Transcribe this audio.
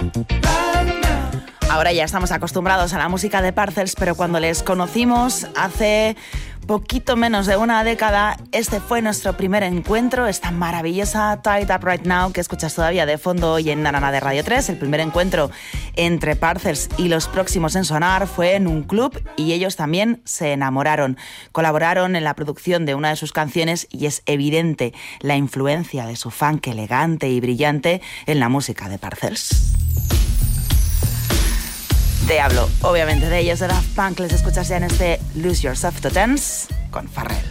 Ahora ya estamos acostumbrados a la música de Parcels, pero cuando les conocimos hace poquito menos de una década, este fue nuestro primer encuentro, esta maravillosa Tied Up Right Now que escuchas todavía de fondo hoy en Nanana de Radio 3. El primer encuentro entre Parcels y los próximos en sonar fue en un club y ellos también se enamoraron. Colaboraron en la producción de una de sus canciones y es evidente la influencia de su funk elegante y brillante en la música de Parcels. Te hablo, obviamente, de ellos, de Daft Punk. Les escuchas ya en este Lose Yourself to Dance con Pharrell.